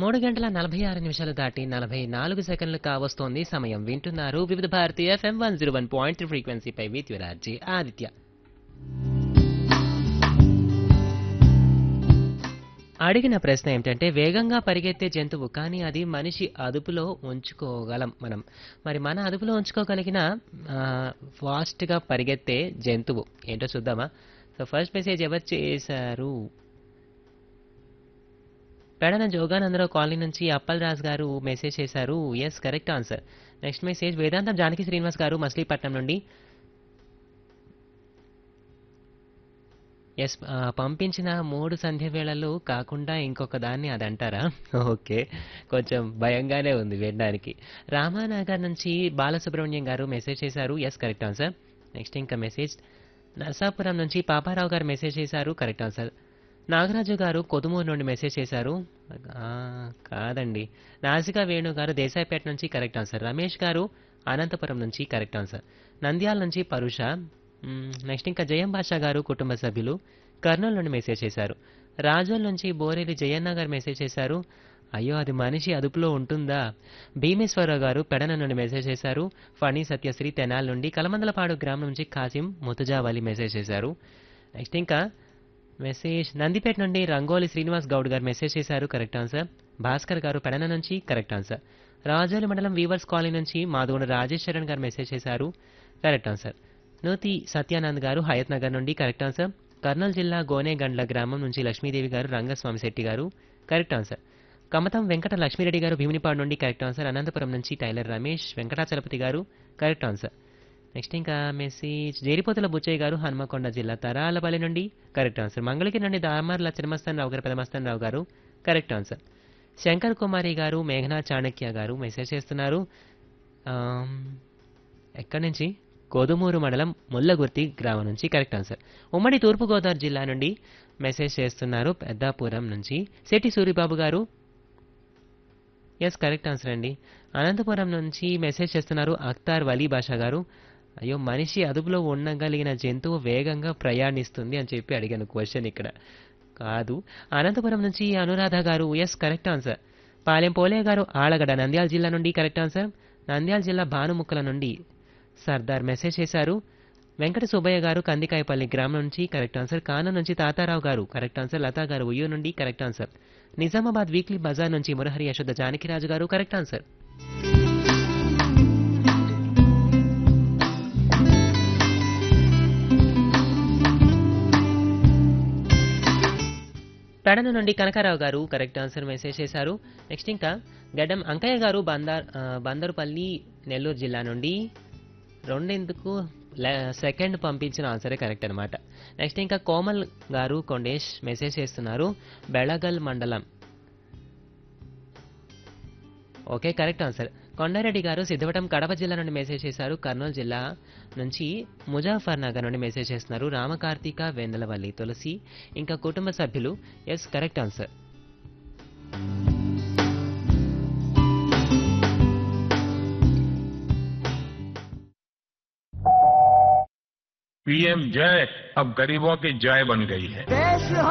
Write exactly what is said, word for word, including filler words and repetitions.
మూడు గంటల నలభై ఆరు నిమిషాలు దాటి నలభై నాలుగు సెకండ్లు కావస్తోంది సమయం. వింటున్నారు వివిధ Bharati FM one zero one point three ఫ్రీక్వెన్సీపై with యువరాజీ Aditya. అడిగిన ప్రశ్న ఏమిటంటే, వేగంగా పరిగెత్తే జంతువు కానీ అది మనిషి అదుపులో ఉంచుకోగలం మనం. మరి మన అదుపులో ఉంచుకోగలిగిన ఫాస్ట్గా పరిగెత్తే జంతువు ఏంటో చూద్దామా? సో ఫస్ట్ మెసేజ్ ఎవరు చేశారు? పెడన జోగానందరావు కాలనీ నుంచి అప్పల్ రాజ్ గారు మెసేజ్ చేశారు. Yes, correct answer. Next message వేదాంతం జానకి శ్రీనివాస్ గారు మచిలీపట్నం నుండి. ఎస్, పంపించిన మూడు సంధ్య వేళలు కాకుండా ఇంకొక దాన్ని అదంటారా? ఓకే, కొంచెం భయంగానే ఉంది వినడానికి. రామానగర్ నుంచి బాలసుబ్రహ్మణ్యం గారు మెసేజ్ చేశారు. Yes, correct answer. నెక్స్ట్ ఇంకా మెసేజ్ నర్సాపురం నుంచి పాపారావు గారు మెసేజ్ చేశారు. Correct answer. నాగరాజు గారు కొదుమూరు నుండి మెసేజ్ చేశారు. కాదండి. నాసికా వేణు గారు దేశాయిపేట నుంచి కరెక్ట్ ఆన్సర్. రమేష్ గారు అనంతపురం నుంచి కరెక్ట్ ఆన్సర్. నంద్యాల నుంచి పరుష. నెక్స్ట్ ఇంకా జయం బాషా గారు కుటుంబ సభ్యులు కర్నూలు నుండి మెసేజ్ చేశారు. రాజోల్ నుంచి బోరేలి జయన్న గారు మెసేజ్ చేశారు. అయ్యో, అది మనిషి అదుపులో ఉంటుందా? భీమేశ్వరరావు గారు పెడన నుండి మెసేజ్ చేశారు. ఫణి సత్యశ్రీ తెనాల్ నుండి. కలమందలపాడు గ్రామం నుంచి కాసిం ముతుజావలి మెసేజ్ చేశారు. నెక్స్ట్ ఇంకా మెసేజ్ నందిపేట నుండి రంగోలి శ్రీనివాస్ గౌడ్ గారు మెసేజ్ చేశారు. Correct answer. భాస్కర్ గారు పెడన నుంచి కరెక్ట్ ఆన్సర్. రాజోలి మండలం వీవర్స్ కాలనీ నుంచి మాధవన్ రాజేష్ చరణ్ గారు మెసేజ్ చేశారు. Correct answer. నూతి సత్యానంద్ గారు హయత్ నగర్ నుండి కరెక్ట్ ఆన్సర్. కర్నూలు జిల్లా గోనేగండ్ల గ్రామం నుంచి లక్ష్మీదేవి గారు రంగస్వామి శెట్టి గారు కరెక్ట్ ఆన్సర్. కమతం వెంకట లక్ష్మీరెడ్డి గారు భీమినిపాడు నుండి కరెక్ట్ ఆన్సర్. అనంతపురం నుంచి టైలర్ రమేష్ వెంకటాచలపతి గారు కరెక్ట్ ఆన్సర్. నెక్స్ట్ ఇంకా మెసేజ్ జేరిపోతుల బుచ్చయ్య గారు హన్మకొండ జిల్లా తరాలపల్లి నుండి కరెక్ట్ ఆన్సర్. మంగళగిరి నుండి దామర్ల చిరమస్తాన్ రావు గారు పెదమస్తాన్ రావు గారు కరెక్ట్ ఆన్సర్. శంకర్ కుమారి గారు మేఘనా చాణక్య గారు మెసేజ్ చేస్తున్నారు. ఎక్కడి నుంచి? కోదుమూరు మండలం ముల్లగుర్తి గ్రామం నుంచి కరెక్ట్ ఆన్సర్. ఉమ్మడి తూర్పుగోదావరి జిల్లా నుండి మెసేజ్ చేస్తున్నారు పెద్దాపురం నుంచి శెట్టి సూరిబాబు గారు. ఎస్, కరెక్ట్ ఆన్సర్ అండి. అనంతపురం నుంచి మెసేజ్ చేస్తున్నారు అఖ్తార్ వలీ బాషా గారు. అయ్యో, మనిషి అదుపులో ఉండగలిగిన జంతువు వేగంగా ప్రయాణిస్తుంది అని చెప్పి అడిగాను క్వశ్చన్ ఇక్కడ. కాదు. అనంతపురం నుంచి అనురాధ గారు. Yes, correct answer. పాలెం పోలే గారు ఆలగడ నంద్యాల జిల్లా నుండి కరెక్ట్ ఆన్సర్. నంద్యాల జిల్లా భానుముక్కల నుండి సర్దార్ మెసేజ్ చేశారు. వెంకట సుబ్బయ్య గారు కందికాయపల్లి గ్రామం నుంచి కరెక్ట్ ఆన్సర్. కానం నుంచి తాతారావు గారు కరెక్ట్ ఆన్సర్. లతా గారు ఉయ్యూరు నుండి correct answer. Nizamabad weekly Bazar నుంచి మురహరి యశోద జానకిరాజు గారు కరెక్ట్ ఆన్సర్. పెడన నుండి కనకారావు గారు కరెక్ట్ ఆన్సర్ మెసేజ్ చేశారు. నెక్స్ట్ ఇంకా గడ్డం అంకయ్య గారు బందార్ బందరుపల్లి నెల్లూరు జిల్లా నుండి రెండెందుకు సెకండ్ పంపించిన ఆన్సరే కరెక్ట్ అనమాట. నెక్స్ట్ ఇంకా కోమల్ గారు కొండేష్ మెసేజ్ చేస్తున్నారు బెళగల్ మండలం. Okay, correct answer. కొండారెడ్డి గారు సిద్ధవటం కడప జిల్లా నుండి మెసేజ్ చేశారు. కర్నూలు జిల్లా నుంచి ముజాఫర్ నగర్ నుండి మెసేజ్ చేస్తున్నారు రామకార్తిక వెన్నెలవల్లి తులసి ఇంకా కుటుంబ సభ్యులు. Yes, correct answer. पीएम जय अब गरीबों की जय बन गई है.